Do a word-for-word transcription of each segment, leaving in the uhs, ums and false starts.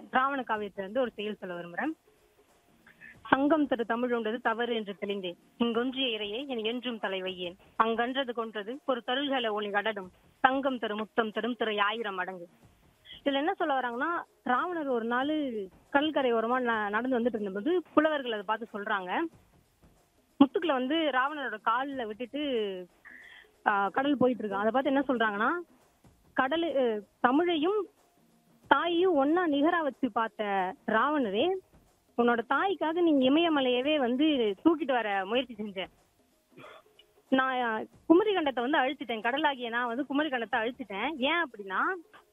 ராவண காவியத்துல இருந்து ஒரு செயல் சொல்ல விரும்புறேன். சங்கம் தரு தமிழ் உண்டது தவறு என்று தெளிந்தேன். இங்கொன்றிய இறையே என் என்றும் தலை வையேன். அங்கன்றது கொன்றது ஒரு தருள்களை ஒளி கடடும். சங்கம் தரு முத்தம் தரும் திரை ஆயிரம் மடங்கு. இதுல என்ன சொல்ல வராங்கன்னா, ராவணர் ஒரு நாள் கடற்கரை ஓரமா ந- நடந்து வந்துட்டு இருந்தபோது புலவர்கள் அதை பார்த்து சொல்றாங்க, முத்துக்களை வந்து ராவணரோட காலில் விட்டுட்டு ஆஹ், கடல் போயிட்டு இருக்கான். அதை பார்த்து என்ன சொல்றாங்கன்னா, கடல் அஹ், தமிழையும் தாயையும் ஒன்னா நிகரா வச்சு பார்த்த ராவணரே, உன்னோட தாய்க்காக நீ இமயமலையவே வந்து தூக்கிட்டு வர முயற்சி செஞ்ச. நான் குமரி கண்டத்தை வந்து அழிச்சிட்டேன், கடலாகிய நான் வந்து குமரி கண்டத்தை அழிச்சிட்டேன். ஏன் அப்படின்னா,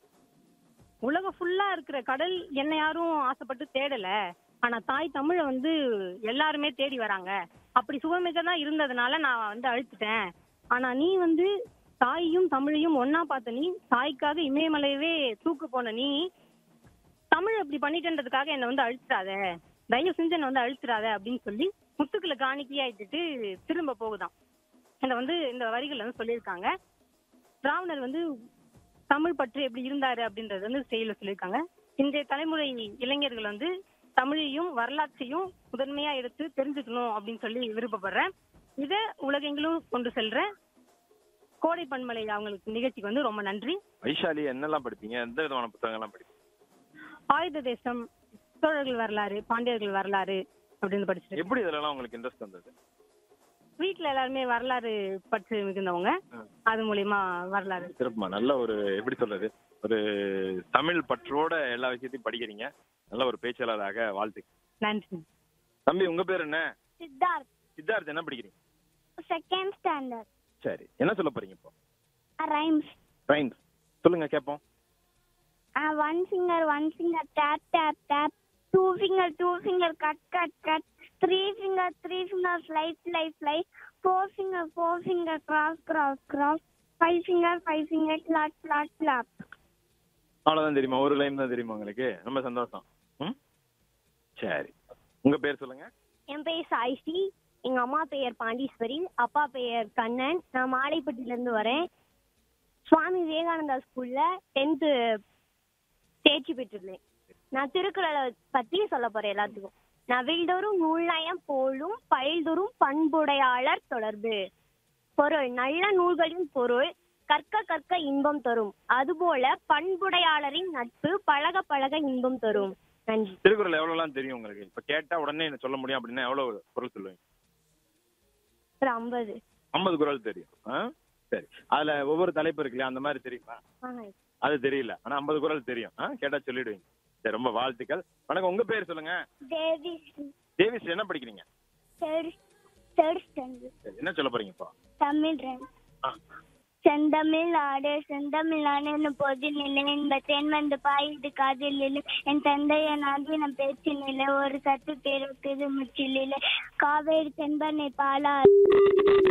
உலகம் ஃபுல்லா இருக்கிற கடல் என்ன யாரும் ஆசைப்பட்டு தேடல, ஆனா தாய் தமிழை வந்து எல்லாருமே தேடி வராங்க. அப்படி சுகமிக்கதா இருந்ததுனால நான் வந்து அழிச்சிட்டேன். ஆனா நீ வந்து தாயையும் தமிழையும் ஒன்னா பார்த்த நீ, தாய்க்காக இமயமலையவே தூக்கு போன நீ, தமிழ் அப்படி பண்ணிட்டேன்றதுக்காக என்னை வந்து அழிச்சிடாத, தயவு செஞ்சு என்னை வந்து அழிச்சிடாத அப்படின்னு சொல்லி முத்துக்களை காணிக்கையாயிட்டு திரும்ப போகுதாம். இதை வந்து இந்த வரிகள் வந்து சொல்லியிருக்காங்க. ராவணர் வந்து தமிழ் பற்று எப்படி இருந்தாரு அப்படின்றது வந்து செயல சொல்லியிருக்காங்க. இன்றைய தலைமுறை இளைஞர்கள் வந்து தமிழையும் வரலாற்றையும் முதன்மையா எடுத்து தெரிஞ்சுக்கணும் அப்படின்னு சொல்லி விருப்பப்படுறேன். இதை உலகெங்கிலும் கொண்டு செல்றேன். கோடை பண்பலை அவங்களுக்கு நிகழ்ச்சிக்கு வந்து ரொம்ப நன்றி. வைஷாலி என்னெல்லாம் படிப்பீங்க? எந்த விதமான புத்தகங்கள்லாம் படிப்பீங்க? ஆயுத தேசம், சோழர்கள் வரலாறு, பாண்டியர்கள் வரலாறு அப்படின்னு படிச்சிருக்கேன். எப்படி இதெல்லாம் உங்களுக்கு இன்ட்ரெஸ்ட் வந்தது? வீட்டுல எல்லாருமே வரலாறு பற்று மிகுந்தவங்க, அது மூலியமா வரலாறு. சிறப்புமா. நல்ல ஒரு எப்படி சொல்றது, ஒரு தமிழ் பற்றோட எல்லா விஷயத்தையும் படிக்கிறீங்க. நல்ல ஒரு பேச்சாளராக வாழ்த்து. நன்றி. தம்பி, உங்க பேர் என்ன? சித்தார்த், சித்தார்த். என்ன படிக்கிறீங்க? Second standard. சரி, என்ன சொல்ல போறீங்க இப்போ? ரைம்ஸ். ரைம்ஸ் சொல்லுங்க கேட்போம். One finger one finger tape tape tape, two finger two finger cut cut cut, three finger three finger fly fly fly, four finger four finger cross cross cross, five finger five finger Claude Claude clap. அவ்வளவுதான் தெரியுமா? ஒரு line தான் தெரியுமா உங்களுக்கு? ரொம்ப சந்தோஷம். ம், சரி. உங்க பேர் சொல்லுங்க. என் பேர் சாய்ஸ்ரீ, எங்க அம்மா பெயர் பாண்டீஸ்வரி, அப்பா பெயர் கண்ணன். நான் மாலைப்பட்டியில இருந்து வரேன். சுவாமி விவேகானந்தா ஸ்கூல்ல டென்த்து தேர்ச்சி பெற்றுள்ளேன். நான் திருக்குறளை பத்தி சொல்ல போறேன் எல்லாத்துக்கும். நவில்தோறும் நூல்நயம் போலும் பயில்தோறும் பண்புடையாளர் தொடர்பு. பொருள்: நல்ல நூல்களின் பொருள் கற்க கற்க இன்பம் தரும், அதுபோல பண்புடையாளரின் நட்பு பழக பழக இன்பம் தரும். நன்றி. திருக்குறள் எவ்வளவுலாம் தெரியும் உங்களுக்கு? இப்ப கேட்டா உடனே என்ன சொல்ல முடியும் அப்படின்னா எவ்வளவு குறள் சொல்லுவீங்க? ஒரு ஐம்பது. ஐம்பது குறள் தெரியும். ஆ? சரி. அதுல ஒவ்வொரு தலைப்பு இருக்கு இல்லையா, அந்த மாதிரி தெரியுமா? அது தெரியல, ஆனா ஐம்பது குறள் தெரியும். ஆ? கேட்டா சொல்லிடுவீங்க. சரி, ரொம்ப வாழ்த்துக்கள். வணக்கம். உங்க பேர் சொல்லுங்க. தேவி. தேவிஸ்ரீ. என்ன படிக்கிறீங்க? Third third standard. சரி, என்ன சொல்ல போறீங்க இப்போ? தமிழ் ரைம். ஆ. செந்தமிழ் ஆடு செந்தமிழ் ஆடு பொது நிலை என்பத்தேன் வந்து பாயுது காதில் இல்லை, என் தந்தைய நாதி நம் பேச்சு நிலை, ஒரு சத்து பேருக்கு முச்சில் இல்லை, காவேரி தென்பனை பாலா